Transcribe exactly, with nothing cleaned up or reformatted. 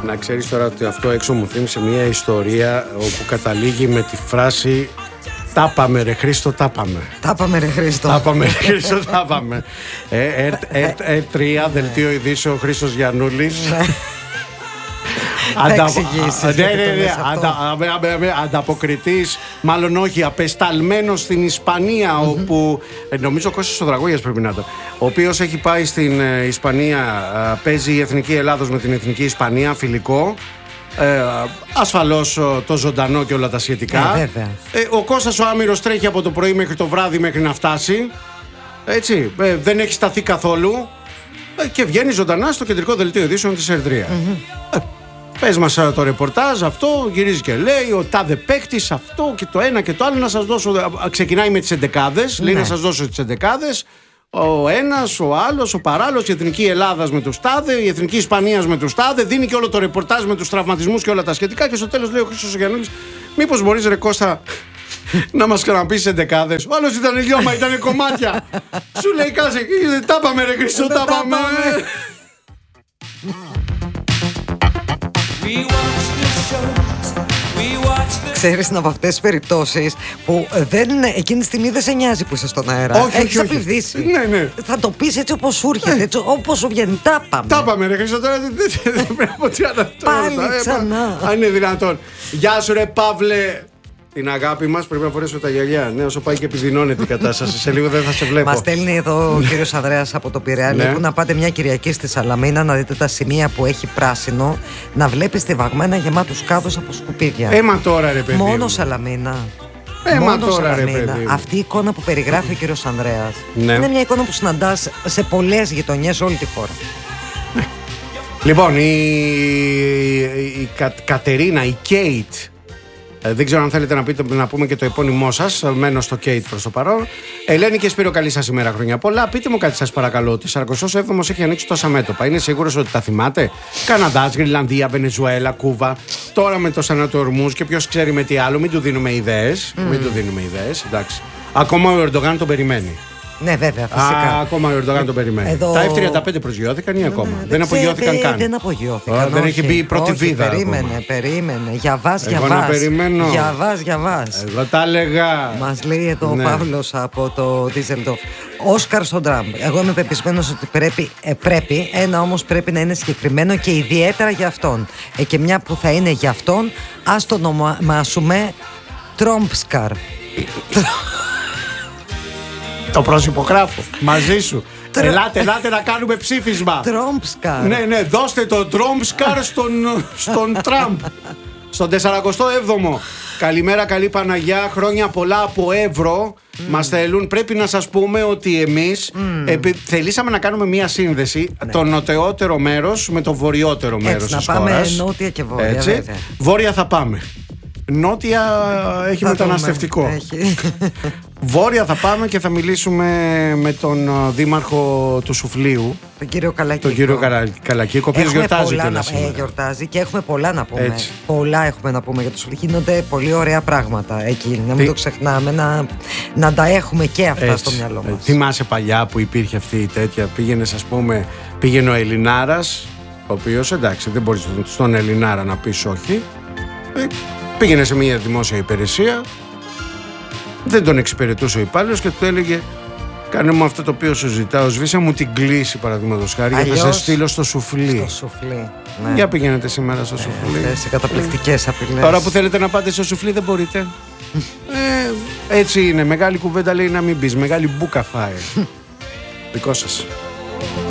Να ξέρεις τώρα ότι αυτό έξω μου θύμισε μια ιστορία όπου καταλήγει με τη φράση «Τα πάμε ρε Χρήστο, τα πάμε». Τα πάμε ρε Χρήστο. Τα πάμε ρε Χρήστο, τα πάμε. Ερ τρία, δελτίο ειδήσεων, Χρήστος Γιαννούλης. Ανταποκριτής, μάλλον όχι, απεσταλμένος στην Ισπανία, όπου νομίζω ο Κώστας ο Δραγόγιας πρέπει να ήταν, ο οποίος έχει πάει στην Ισπανία, παίζει η Εθνική Ελλάδος με την Εθνική Ισπανία, φιλικό. Ε, ασφαλώς το ζωντανό και όλα τα σχετικά. Ε, ε, ο Κώστας ο Άμυρος τρέχει από το πρωί μέχρι το βράδυ μέχρι να φτάσει. Έτσι, ε, δεν έχει σταθεί καθόλου ε, και βγαίνει ζωντανά στο κεντρικό δελτίο ειδήσεων της Ερ τρία. Mm-hmm. ε, Πες μας το ρεπορτάζ αυτό, γυρίζει και λέει ο τάδε παίκτης αυτό και το ένα και το άλλο. Να σας δώσω, ξεκινάει με τις εντεκάδες, ναι. Λέει να σας δώσω τις εντεκάδες. Ο ένας, ο άλλος, ο παράλληλος, η Εθνική Ελλάδας με τους τάδε, η Εθνική Ισπανίας με τους τάδε. Δίνει και όλο το ρεπορτάζ με τους τραυματισμούς και όλα τα σχετικά. Και στο τέλος λέει ο Χρήστος Γιαννούλης, μήπως μπορείς ρε Κώστα να μας ξαναπείς εντεκάδες. Ο άλλος ήταν λιώμα, ήταν κομμάτια. Σου λέει κάτσε, τα πάμε ρε Χρήστο, τα πάμε. Ξέρεις, είναι από αυτές τις περιπτώσεις που δεν, εκείνη τη στιγμή δεν σε νοιάζει που είσαι στον αέρα. Όχι, έχεις απειβδίσει. Ναι, ναι. Θα το πεις έτσι όπως σου έρχεται, έτσι όπως σου βγαίνει. Τα πάμε. Τα πάμε, ρε Χρήστο, τώρα δεν πρέπει από τριάντα. Πάλι ξανά. Αν είναι δυνατόν. Γεια σου, ρε Παύλε. Την αγάπη μας πρέπει να φορέσω τα γυαλιά. Ναι, όσο πάει και επιδεινώνεται η κατάσταση. Σε λίγο δεν θα σε βλέπω. Μας στέλνει εδώ ο κύριος Ανδρέας από το Πειραιά. Λέει να πάτε μια Κυριακή στη Σαλαμίνα να δείτε τα σημεία που έχει πράσινο. Να βλέπεις τη Βαγμένα γεμάτους κάδους από σκουπίδια. Έμα τώρα, ρε παιδί. Μόνο Σαλαμίνα. Έμα τώρα, ρε παιδί. Αυτή η εικόνα που περιγράφει ο κύριος Ανδρέας, ναι, είναι μια εικόνα που συναντάς σε πολλές γειτονιές όλη τη χώρα. Λοιπόν, η, η, η Κα, Κατερίνα, η Κέιτ. Ε, δεν ξέρω αν θέλετε να, πείτε, να πούμε και το επώνυμό σας. Μένω στο Κέιτ προς το παρόν. Ελένη και Σπύρο, καλή σας ημέρα, χρόνια πολλά. Πείτε μου κάτι σας παρακαλώ. Ότι σαρκοστός έβδομος έχει ανοίξει τόσα μέτωπα. Είναι σίγουρος ότι τα θυμάται? Καναδάς, Γρυλανδία, Βενεζουέλα, Κούβα. Τώρα με το Σανάτο Ορμούζ και ποιος ξέρει με τι άλλο. Μην του δίνουμε ιδέες. Mm. Μην του δίνουμε ιδέες. Εντάξει. Ακόμα ο Ερντογάν τον περιμένει. Ναι, βέβαια, φυσικά. Α, ακόμα ο Ερντογάν τον περιμένει. Εδώ... Τα εφ τριάντα πέντε προσγειώθηκαν ή ακόμα? Ναι, δεν απογειώθηκαν καν. Δεν απογειώθηκαν. Oh, δεν έχει μπει η πρώτη όχι, βίδα. Περίμενε, ακόμα. περίμενε. Για βάζ, για Εγώ βάζ. να περιμένω. Για βάζ, για βάζ. Εγώ τα έλεγα. Μας λέει εδώ ναι. ο Παύλος από το Ντίζελντορφ. Όσκαρ στον Τραμπ. Εγώ είμαι πεπισμένος ότι πρέπει, ε, πρέπει, ένα όμως πρέπει να είναι συγκεκριμένο και ιδιαίτερα για αυτόν. Ε, και μια που θα είναι για αυτόν, ας το ονομάσουμε Τρόμπσκαρ. Το προσυπογράφω μαζί σου. Τρο... Ελάτε, ελάτε να κάνουμε ψήφισμα. Τρόμπσκαρ. Ναι, ναι, δώστε το Τρόμπσκαρ στον, στον Τραμπ. Στον τεσσαρακοστό έβδομο. Καλημέρα, καλή Παναγιά. Χρόνια πολλά από Εύρο. Mm. Μας θέλουν. Πρέπει να σας πούμε ότι εμείς mm. επί... θελήσαμε να κάνουμε μία σύνδεση. Ναι. Το νοτεότερο μέρος με το βορειότερο μέρος της χώρας. Να πάμε νότια και βόρεια. Έτσι. Βόρεια θα πάμε. Νότια έχει θα μεταναστευτικό. Έχει. Βόρεια θα πάμε και θα μιλήσουμε με τον δήμαρχο του Σουφλίου, τον κύριο Καλακίκο. Τον κύριο Καλακίκο, ο οποίος γιορτάζει και να... ε, γιορτάζει και έχουμε πολλά να πούμε. Έτσι. Πολλά έχουμε να πούμε για το Σουφλίου. Γίνονται πολύ ωραία πράγματα εκεί. Να μην Τι... το ξεχνάμε, να, να τα έχουμε και αυτά Έτσι. στο μυαλό μας. Θυμάσαι παλιά που υπήρχε αυτή η τέτοια. Πήγαινε, ας πούμε, πήγαινε ο Ελληνάρας, ο οποίος εντάξει, δεν μπορείς στον Ελληνάρα να πεις όχι. Πήγαινε σε μια δημόσια υπηρεσία, δεν τον εξυπηρετούσε ο υπάλληλος και του έλεγε: κάνε μου αυτό το οποίο σου ζητάω. Σβήσε μου την κλίση, παραδείγματος χάρη, για θα σε στείλω στο σουφλί. Στο σουφλί. Ναι. Για πηγαίνετε σήμερα στο σουφλί. Ε, σε καταπληκτικές απειλές. Τώρα που θέλετε να πάτε στο σουφλί δεν μπορείτε. ε, έτσι είναι. Μεγάλη κουβέντα λέει να μην μπεις. Μεγάλη μπούκα φάει. Δικό σας.